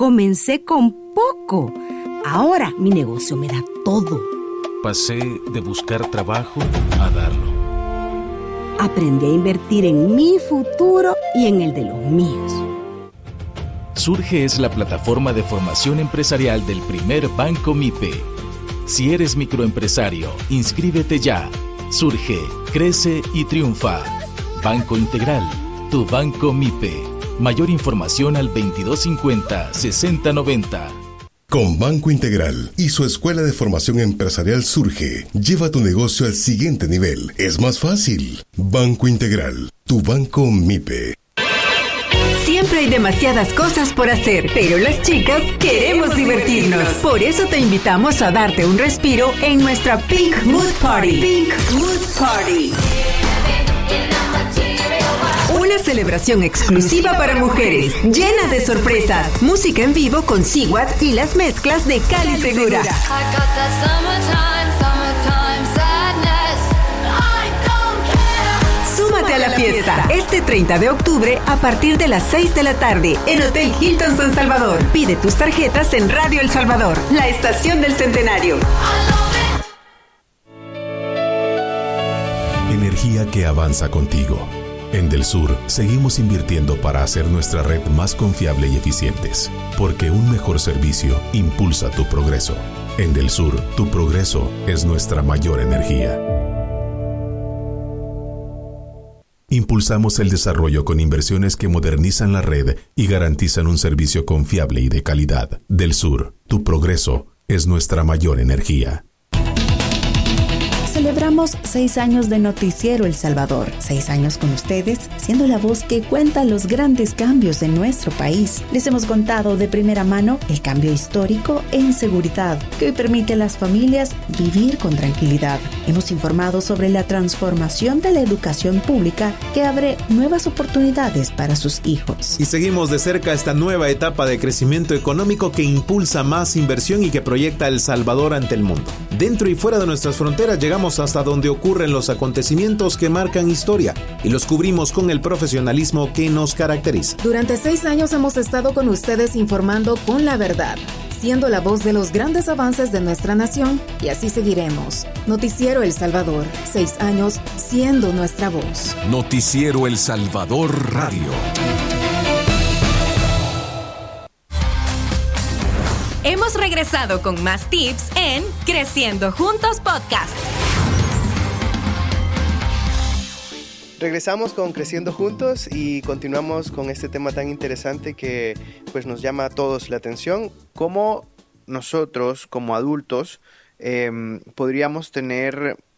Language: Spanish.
Comencé con poco. Ahora mi negocio me da todo. Pasé de buscar trabajo a darlo. Aprendí a invertir en mi futuro y en el de los míos. Surge es la plataforma de formación empresarial del primer Banco MIPE. Si eres microempresario, inscríbete ya. Surge, crece y triunfa. Banco Integral, tu Banco MIPE. Mayor información al 2250-6090. Con Banco Integral y su Escuela de Formación Empresarial Surge, lleva tu negocio al siguiente nivel. Es más fácil. Banco Integral, tu Banco MIPE. Siempre hay demasiadas cosas por hacer, pero las chicas queremos divertirnos. Por eso te invitamos a darte un respiro en nuestra Pink Mood Party. Pink Mood Party. Una celebración exclusiva para mujeres, llena de sorpresas, música en vivo con Sigwat y las mezclas de Cali Segura. Súmate a la fiesta este 30 de octubre a partir de las 6 de la tarde en Hotel Hilton San Salvador. Pide tus tarjetas en Radio El Salvador, la estación del Centenario. Energía que avanza contigo. En Del Sur seguimos invirtiendo para hacer nuestra red más confiable y eficientes, porque un mejor servicio impulsa tu progreso. En Del Sur, tu progreso es nuestra mayor energía. Impulsamos el desarrollo con inversiones que modernizan la red y garantizan un servicio confiable y de calidad. Del Sur, tu progreso es nuestra mayor energía. Celebramos 6 años de Noticiero El Salvador. 6 años con ustedes, siendo la voz que cuenta los grandes cambios en nuestro país. Les hemos contado de primera mano el cambio histórico en seguridad que hoy permite a las familias vivir con tranquilidad. Hemos informado sobre la transformación de la educación pública que abre nuevas oportunidades para sus hijos. Y seguimos de cerca esta nueva etapa de crecimiento económico que impulsa más inversión y que proyecta El Salvador ante el mundo. Dentro y fuera de nuestras fronteras llegamos hasta donde ocurren los acontecimientos que marcan historia y los cubrimos con el profesionalismo que nos caracteriza. Durante 6 años hemos estado con ustedes informando con la verdad, siendo la voz de los grandes avances de nuestra nación, y así seguiremos. Noticiero El Salvador, 6 años siendo nuestra voz. Noticiero El Salvador Radio. Hemos regresado con más tips en Creciendo Juntos Podcast. Regresamos con Creciendo Juntos y continuamos con este tema tan interesante que pues nos llama a todos la atención. Cómo nosotros como adultos podríamos tener